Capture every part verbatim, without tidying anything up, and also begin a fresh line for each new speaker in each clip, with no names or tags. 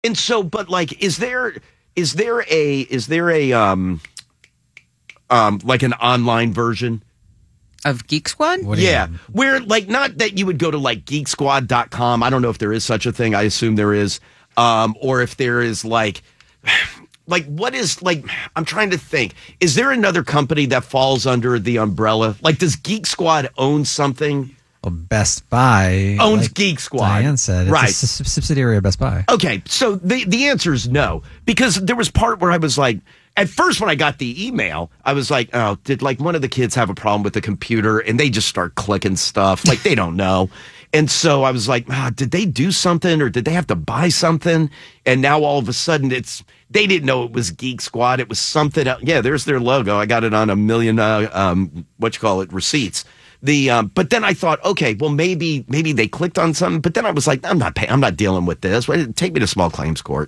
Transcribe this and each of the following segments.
And so, but like, is there is there a is there a um um like an online version
of Geek Squad?
What yeah, where like not that you would go to like geek squad dot com. I don't know if there is such a thing. I assume there is, um, or if there is like. Like, what is, like, I'm trying to think. Is there another company that falls under the umbrella? Like, does Geek Squad own something?
Well, Best Buy
owns
like
Geek Squad.
Diane said. It's
right.
a s- subsidiary of Best Buy.
Okay, so the, the answer is no. Because there was part where I was like, at first when I got the email, I was like, oh, did, like, one of the kids have a problem with the computer? And they just start clicking stuff. Like, they don't know. And so I was like, ah, did they do something or did they have to buy something? And now all of a sudden it's, they didn't know it was Geek Squad. It was something else. Yeah, there's their logo. I got it on a million, uh, um, what you call it, receipts. The, um, but then I thought, okay, well, maybe, maybe they clicked on something. But then I was like, I'm not paying, I'm not dealing with this. Take me to small claims court.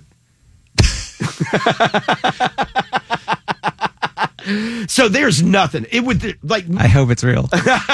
So there's nothing. It would like,
I hope it's real.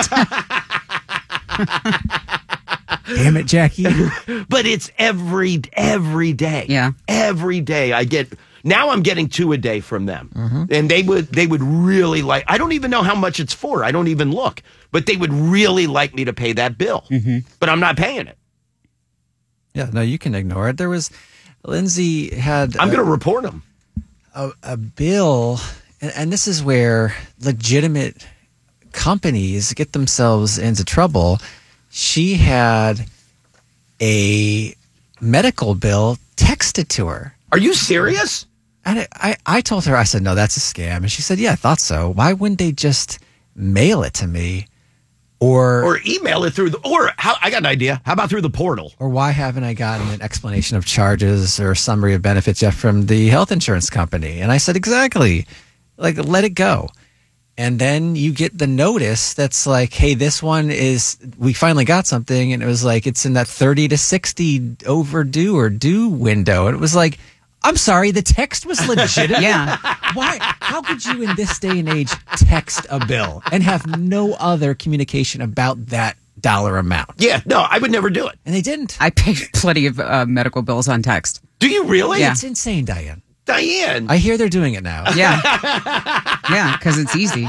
Damn it, Jackie.
But it's every every day.
Yeah.
Every day I get now I'm getting two a day from them.
Mm-hmm.
And they would they would really like I don't even know how much it's for. I don't even look. But they would really like me to pay that bill.
Mm-hmm.
But I'm not paying it.
Yeah, no, you can ignore it. There was Lindsay had
I'm going to report them.
A, a bill and, and this is where legitimate companies get themselves into trouble. She had a medical bill texted to her.
Are you serious?
And I, I told her, I said, no, that's a scam. And she said, yeah, I thought so. Why wouldn't they just mail it to me? Or
or email it through the, or how, I got an idea. How about through the portal?
Or why haven't I gotten an explanation of charges or summary of benefits yet from the health insurance company? And I said, exactly. Like, let it go. And then you get the notice that's like, hey, this one is, we finally got something. And it was like, it's in that thirty to sixty overdue or due window. And it was like, I'm sorry, the text was legitimate.
Yeah.
Why? How could you in this day and age text a bill and have no other communication about that dollar amount?
Yeah, no, I would never do it.
And they didn't.
I pay plenty of uh, medical bills on text.
Do you really?
Yeah.
It's insane, Diane.
Diane.
I hear they're doing it now.
Yeah. Yeah, because it's easy.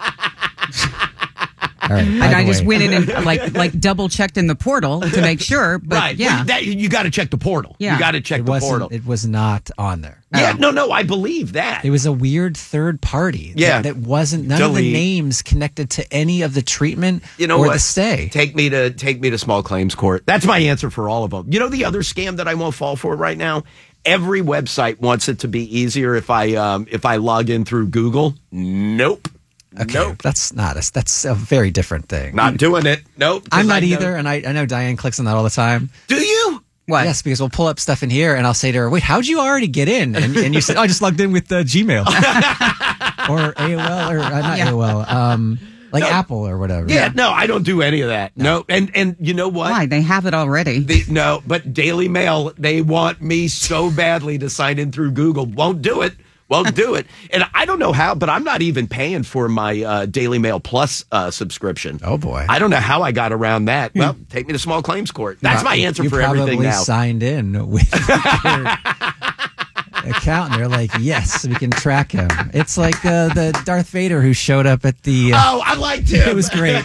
All right,
and I just went in and like like double checked in the portal to make sure. But
right.
yeah,
Well, that, you got to check the portal.
Yeah.
You got to check
It
the
wasn't.
portal.
It was not on there.
Yeah, no, no, I believe that.
It was a weird third party.
Yeah.
that, that wasn't none of the
Delete.
names connected to any of the treatment
You know
or
what?
the stay.
Take me to take me to small claims court. That's my answer for all of them. You know the other scam that I won't fall for right now? Every website wants it to be easier if I um, if I log in through Google. Nope.
Okay,
Nope.
that's not a, that's a very different thing.
Not doing it. Nope. 'Cause
I'm not
I know-
either, and I, I know Diane clicks on that all the time.
Do you?
what?
Yes, because we'll pull up stuff in here, and I'll say to her, "Wait, how'd you already get in?" And, and you said, "Oh, I just logged in with uh, Gmail or A O L or uh, not
Yeah.
A O L, um, like
No.
Apple or whatever."
Yeah, no, I don't do any of that. No, and and you know what?
Why? They have it already.
The, no, but Daily Mail, they want me so badly to sign in through Google. Won't do it. Won't do it. And I don't know how, but I'm not even paying for my uh, Daily Mail Plus uh, subscription.
Oh boy.
I don't know how I got around that. Well, take me to small claims court. That's my answer
you
for everything
probably
now.
signed in with your account, and they're like, "Yes, we can track him." It's like uh, the Darth Vader who showed up at the. Uh,
Oh, I liked him.
it was great.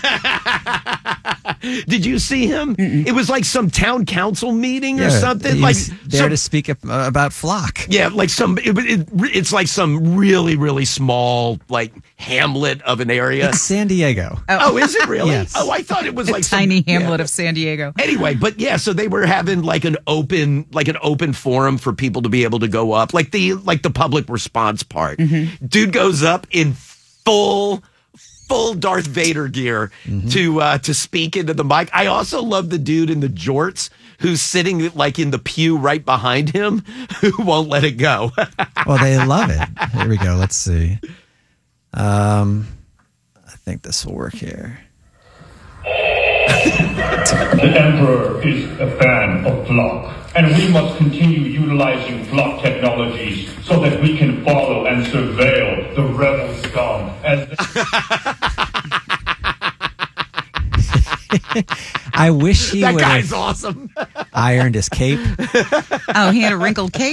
Did you see him? Mm-mm. It was like some town council meeting or
Yeah,
something.
he
Like
was there
some-
to speak up, uh, about Flock.
Yeah, like some. It, it, it's like some really, really small, like hamlet of an area.
It's San Diego.
Oh, is it really?
Yes.
Oh, I thought it was
A
like some-
tiny hamlet
yeah.
of San Diego.
Anyway, but yeah, so they were having like an open, like an open forum for people to be able to go up, like the like the public response part.
Mm-hmm.
Dude goes up in full. Full Darth Vader gear
Mm-hmm.
to uh, to speak into the mic. I also love the dude in the jorts who's sitting like in the pew right behind him, who won't let it go.
Well, they love it. Here we go. Let's see. Um, I think this will work here.
The Emperor is a fan of Flock, and we must continue utilizing Flock technologies so that we can follow and surveil the rebel scum as
I wish he
That
would
guy's
have.
awesome.
ironed his cape.
Oh, he had a wrinkled cape.